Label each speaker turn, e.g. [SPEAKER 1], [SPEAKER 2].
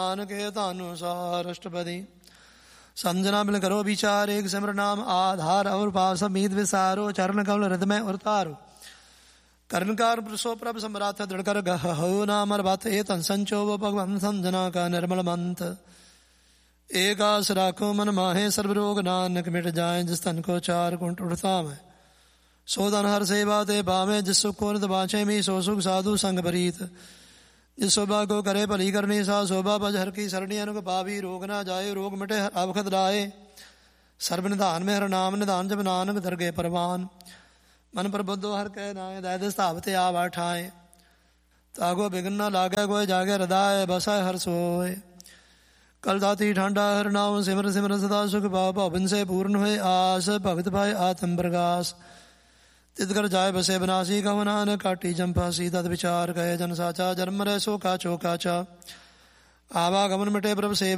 [SPEAKER 1] के तानुसार अष्टपदी संजना मिल करो विचार एक सिमर नाम आधार और पास मीत विसारो चरण कमल हृदय उतारो कर्णकार प्रसो प्रभ सम्राट दृढ़कर गहो नामर बात ए तन संचो भगवान संजना का निर्मल मंत एकास राखो मन माहे सर्वरोग नानक मिट जाए जिस तन को चार कुंट उठता मैं सोदन हर सेवा ते पावे जिस सुख को नित बाँचे मी सो सुख साधु संग परीत जिस शोभा को करे भली करनी सा शोभा भज हर की सरणी अनुग पावी रोग ना जाए रोग मिटे अवखत लाए सर्व निधान में हर नाम निधान जब नानक दरगे परवान मन प्रबुद्धो हर कह नाय दैद स्थावते आवा ठाए तागो बिघन न लागे गोय जागे हृदय बसाए हर सोए कल दाती ठांडा हर नाम सिमर सिमर सदा सुख पाओ पावन से पूर्ण हुए आस भगत भाई आत्म प्रकाश तितकर जाय बसे बनासी कहो नानक काटी जम्पासी तद विचार कहे जन साचा जन्म रह सो काचो काचा आवागमन मिटे प्रभ से